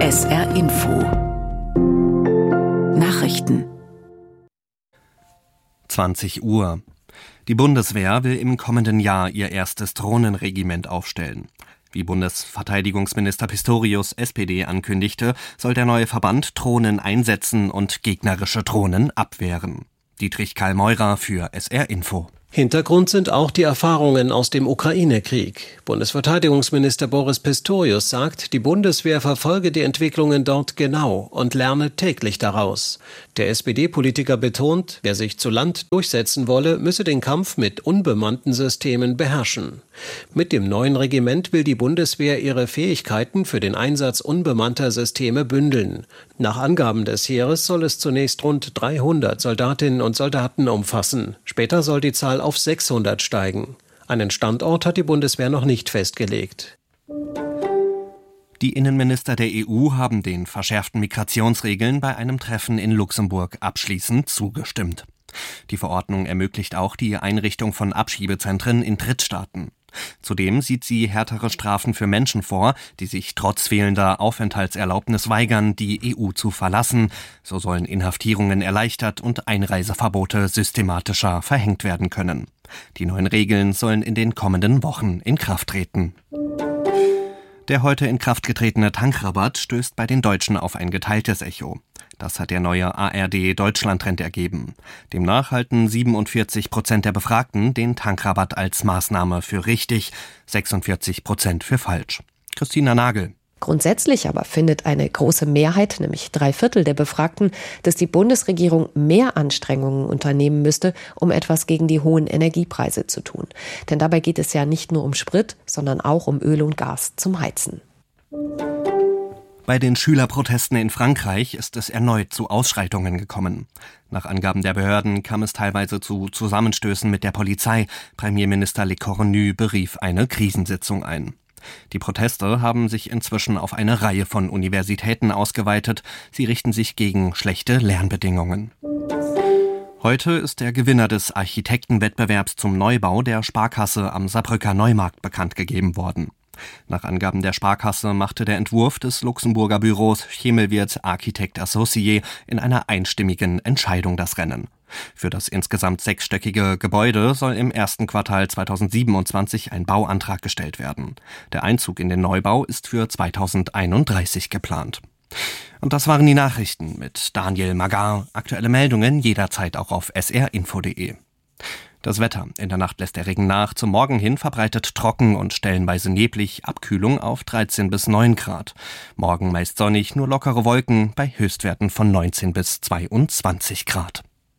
SR Info Nachrichten 20 Uhr. Die Bundeswehr will im kommenden Jahr ihr erstes Drohnenregiment aufstellen. Wie Bundesverteidigungsminister Pistorius, SPD, ankündigte, soll der neue Verband Drohnen einsetzen und gegnerische Drohnen abwehren. Dietrich Karl Meurer für SR Info. Hintergrund sind auch die Erfahrungen aus dem Ukraine-Krieg. Bundesverteidigungsminister Boris Pistorius sagt, die Bundeswehr verfolge die Entwicklungen dort genau und lerne täglich daraus. Der SPD-Politiker betont, wer sich zu Land durchsetzen wolle, müsse den Kampf mit unbemannten Systemen beherrschen. Mit dem neuen Regiment will die Bundeswehr ihre Fähigkeiten für den Einsatz unbemannter Systeme bündeln. Nach Angaben des Heeres soll es zunächst rund 300 Soldatinnen und Soldaten umfassen. Später soll die Zahl auf 600 steigen. Einen Standort hat die Bundeswehr noch nicht festgelegt. Die Innenminister der EU haben den verschärften Migrationsregeln bei einem Treffen in Luxemburg abschließend zugestimmt. Die Verordnung ermöglicht auch die Einrichtung von Abschiebezentren in Drittstaaten. Zudem sieht sie härtere Strafen für Menschen vor, die sich trotz fehlender Aufenthaltserlaubnis weigern, die EU zu verlassen. So sollen Inhaftierungen erleichtert und Einreiseverbote systematischer verhängt werden können. Die neuen Regeln sollen in den kommenden Wochen in Kraft treten. Der heute in Kraft getretene Tankrabatt stößt bei den Deutschen auf ein geteiltes Echo. Das hat der neue ARD-Deutschland-Trend ergeben. Demnach halten 47% der Befragten den Tankrabatt als Maßnahme für richtig, 46% für falsch. Christina Nagel. Grundsätzlich aber findet eine große Mehrheit, nämlich 3/4 der Befragten, dass die Bundesregierung mehr Anstrengungen unternehmen müsste, um etwas gegen die hohen Energiepreise zu tun. Denn dabei geht es ja nicht nur um Sprit, sondern auch um Öl und Gas zum Heizen. Bei den Schülerprotesten in Frankreich ist es erneut zu Ausschreitungen gekommen. Nach Angaben der Behörden kam es teilweise zu Zusammenstößen mit der Polizei. Premierminister Le Cornu berief eine Krisensitzung ein. Die Proteste haben sich inzwischen auf eine Reihe von Universitäten ausgeweitet. Sie richten sich gegen schlechte Lernbedingungen. Heute ist der Gewinner des Architektenwettbewerbs zum Neubau der Sparkasse am Saarbrücker Neumarkt bekannt gegeben worden. Nach Angaben der Sparkasse machte der Entwurf des Luxemburger Büros Chemelwirt Architect Associé in einer einstimmigen Entscheidung das Rennen. Für das insgesamt 6-stöckige Gebäude soll im ersten Quartal 2027 ein Bauantrag gestellt werden. Der Einzug in den Neubau ist für 2031 geplant. Und das waren die Nachrichten mit Daniel Magar. Aktuelle Meldungen jederzeit auch auf srinfo.de. Das Wetter. In der Nacht lässt der Regen nach. Zum Morgen hin verbreitet trocken und stellenweise neblig. Abkühlung auf 13 bis 9 Grad. Morgen meist sonnig, nur lockere Wolken bei Höchstwerten von 19 bis 22 Grad.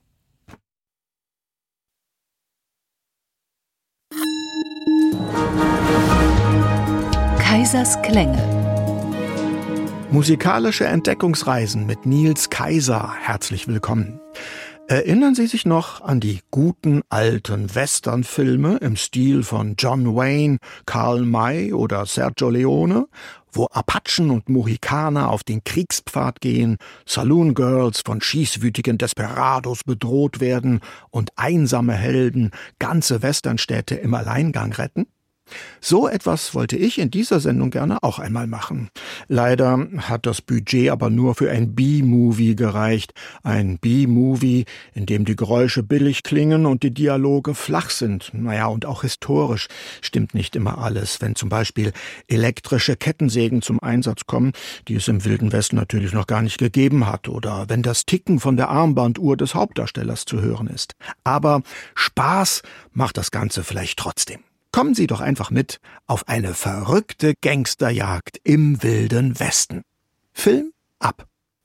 Kaisers Klänge. Musikalische Entdeckungsreisen mit Niels Kaiser. Herzlich willkommen. Erinnern Sie sich noch an die guten alten Westernfilme im Stil von John Wayne, Karl May oder Sergio Leone, wo Apachen und Mohikaner auf den Kriegspfad gehen, Saloon Girls von schießwütigen Desperados bedroht werden und einsame Helden ganze Westernstädte im Alleingang retten? So etwas wollte ich in dieser Sendung gerne auch einmal machen. Leider hat das Budget aber nur für ein B-Movie gereicht. Ein B-Movie, in dem die Geräusche billig klingen und die Dialoge flach sind. Naja, und auch historisch stimmt nicht immer alles. Wenn zum Beispiel elektrische Kettensägen zum Einsatz kommen, die es im Wilden Westen natürlich noch gar nicht gegeben hat. Oder wenn das Ticken von der Armbanduhr des Hauptdarstellers zu hören ist. Aber Spaß macht das Ganze vielleicht trotzdem. Kommen Sie doch einfach mit auf eine verrückte Gangsterjagd im Wilden Westen. Film ab!